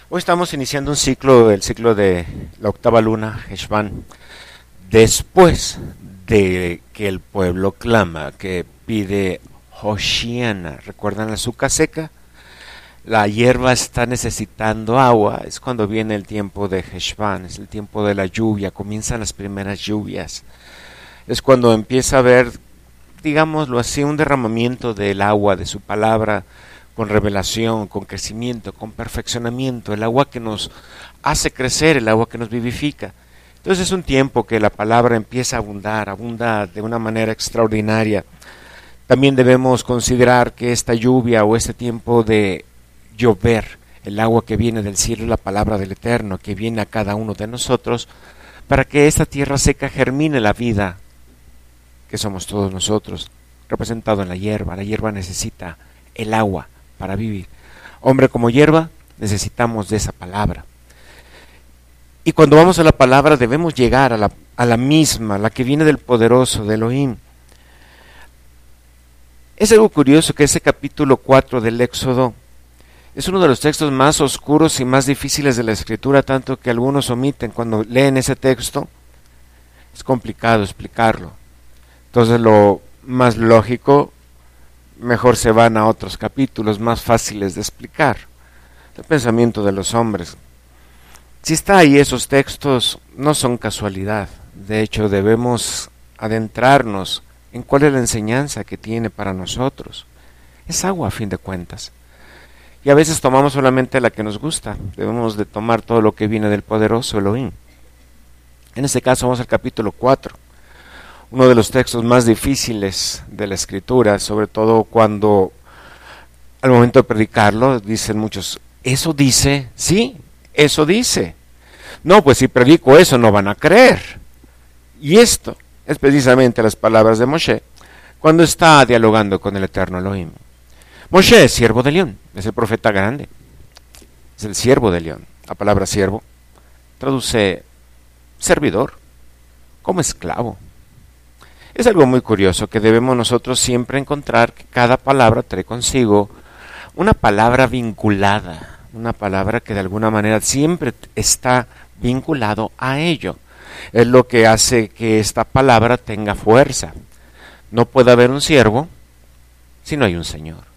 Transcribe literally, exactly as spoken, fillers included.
Hoy estamos iniciando un ciclo, el ciclo de la octava luna, Heshvan, después de que el pueblo clama, que pide Hoshiana. ¿Recuerdan la azúcar seca? La hierba está necesitando agua, es cuando viene el tiempo de Heshvan, es el tiempo de la lluvia, comienzan las primeras lluvias. Es cuando empieza a haber, digámoslo así, un derramamiento del agua, de su palabra, con revelación, con crecimiento, con perfeccionamiento, el agua que nos hace crecer, el agua que nos vivifica. Entonces es un tiempo que la palabra empieza a abundar, abunda de una manera extraordinaria. También debemos considerar que esta lluvia o este tiempo de llover, el agua que viene del cielo, es la palabra del Eterno, que viene a cada uno de nosotros, para que esta tierra seca germine la vida, que somos todos nosotros, representado en la hierba. La hierba necesita el agua para vivir. Hombre como hierba, necesitamos de esa palabra. Y cuando vamos a la palabra debemos llegar a la, a la misma, la que viene del poderoso, de Elohim. Es algo curioso que ese capítulo cuatro del Éxodo es uno de los textos más oscuros y más difíciles de la Escritura, tanto que algunos omiten cuando leen ese texto. Es complicado explicarlo. Entonces lo más lógico, mejor se van a otros capítulos más fáciles de explicar. El pensamiento de los hombres. Si está ahí, esos textos no son casualidad. De hecho, debemos adentrarnos en cuál es la enseñanza que tiene para nosotros. Es agua a fin de cuentas. Y a veces tomamos solamente la que nos gusta. Debemos de tomar todo lo que viene del poderoso Elohim. En este caso vamos al capítulo cuatro. Uno de los textos más difíciles de la Escritura, sobre todo cuando al momento de predicarlo dicen muchos, ¿eso dice? Sí, eso dice. No, pues si predico eso no van a creer. Y esto es precisamente las palabras de Moshe cuando está dialogando con el eterno Elohim. Moshe es siervo de León, es el profeta grande, es el siervo de León. La palabra siervo traduce servidor, como esclavo. Es algo muy curioso que debemos nosotros siempre encontrar que cada palabra trae consigo una palabra vinculada, una palabra que de alguna manera siempre está vinculado a ello. Es lo que hace que esta palabra tenga fuerza. No puede haber un siervo si no hay un Señor.